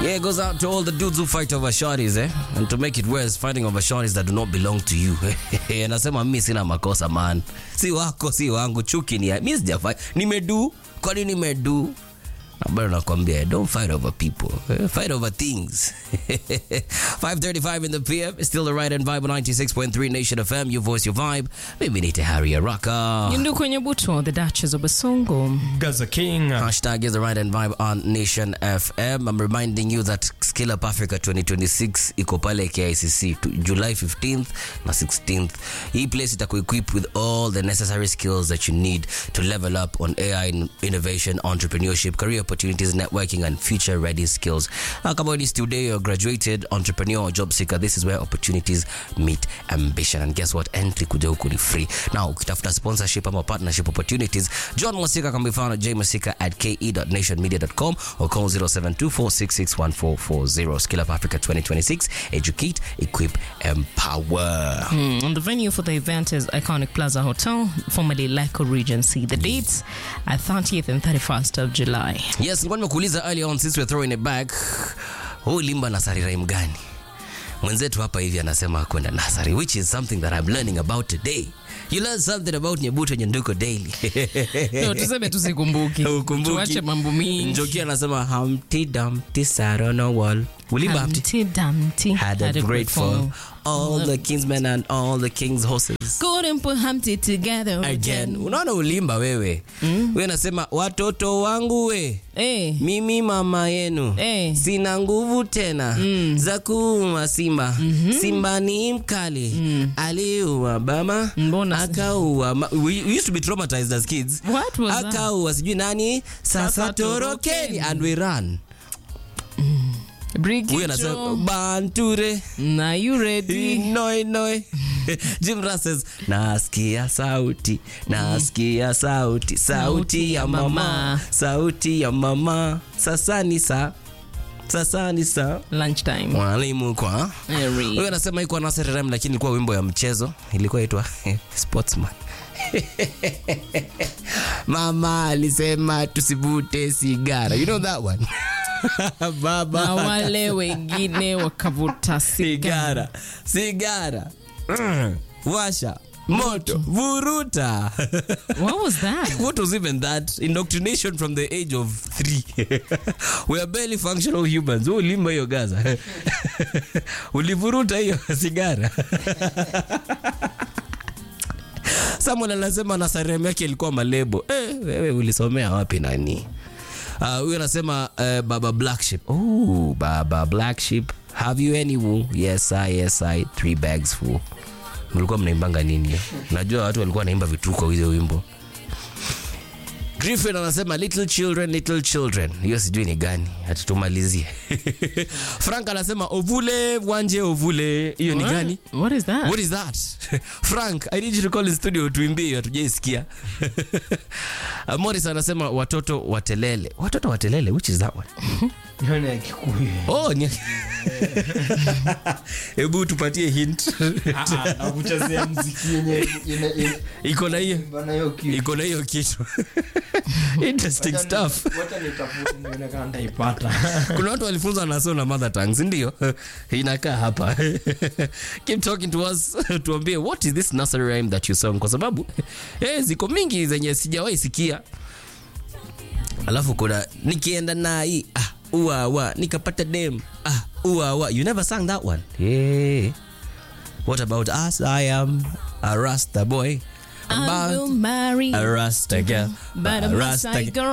Yeah, it goes out to all the dudes who fight over shorties, eh? And to make it worse, fighting over shorties that do not belong to you. Nasema mimi sina makosa man. Si wako, si wangu, chuki ni mimi sijafanya. Nimedu, kwa nini nimedu? Bado nakwambia, don't fight over people. Fight over things. 5:35 in the PM. It's still the right and vibe on 96.3 Nation FM. Your voice, your vibe. Maybe need to Harry Araka. Yundu kwenye buto, the Duchess of Basongo. Gaza King. Hashtag is the right and vibe on Nation FM. I'm reminding you that Skill Up Africa 2026 iko pale KICC July 15th na 16th. Hii place itaku-equip with all the necessary skills that you need to level up on AI innovation, entrepreneurship, career opportunities, networking, and future-ready skills. Kama ni today or graduated entrepreneur or job seeker, this is where opportunities meet ambition. And guess what? Entry kuja huku ni free. Now, ukitafuta sponsorship ama partnership opportunities, John Masika can be found at jmasika@ke.nationmedia.com or call 0724661440. Skill Up Africa 2026. Educate, equip, empower. And the venue for the event is Iconic Plaza Hotel, formerly Lyco Regency. The dates are 30th and 31st of July. Yes, nilikuwa nimekuuliza earlier on since we're throwing it back. Huu limba nasari rhyme gani? Mwenzetu hapa hivi anasema kwenda nasari, which is something that I'm learning about today. You learn something about Nyebuto Nyanduko daily. No, tuseme tusikumbuki. Tuache mambo mingi. Njoki anasema Humpty Dumpty sat on a wall. Ulimba Humpty Dumpty had a great fall. All the kingsmen and all the king's horses couldn't put Humpty together again. Unaona ulimba wewe. Wewe unasema watoto wangu we. Mimi mama yenu. Sina nguvu tena za kuuma simba. Simba ni mkali. Aliua baba. Akaua. We used to be traumatized as kids. What was that? Akaua sijui nani. Sasa torokeni and we run. Huyo anasema Banture. Na you ready? Noi. Jim Ross says nasikia sauti. Sauti ya mama. Sauti ya mama. Sasa ni saa lunchtime. Mwalimu kwa. Huyo anasema iko nursery rhyme lakini ilikuwa wimbo ya mchezo. Ilikuwa inaitwa Sportsman. Mama alisema tusibute sigara. You know that one? Baba na wale wengine wakavuta sigara. Washa moto vuruta. What was that? What was even that? Indoctrination from the age of 3. We are barely functional humans. Ulimba hiyo Gaza. Ulivuruta hiyo sigara. Someone anasema na sarem yake ilikuwa malebo. Wewe ulisomea wapi nani? Huyu anasema Baba Black Sheep. Oh, Baba Black Sheep. Have you any wool? Yes, I. 3 bags full. Mlikuwa mnaimbanga nini? Najua watu walikuwa wanaimba vituko hizo wimbo. Griffin anasema little children. Hiyo sijui ni gani. Hatutumalizie. Frank anasema ovule wanje ovule. Hiyo ni gani? What is that? Frank, I need you to call in studio tuimbie hatujaisikia. Morris anasema watoto watelele. Which is that one? Yone ya Kikuyu. Oh, hebu tupatie hint. Nakuchezea muziki yenye iko na hiyo kitu. Interesting stuff. Wacha nitafute nione kama nitaipata. Kuna watu walifunza na sona mother tongues ndio. Inakaa hapa. Keep talking to us. Tuambie what is this nursery rhyme that you sung kwa sababu ziko mingi zenye sijawahi sikia. Alafu kuna nikienda na hii uwa nikapata dem uwa you never sang that one. What about us? I am a Rasta boy. I will marry a Rasta girl, but a Rasta girl.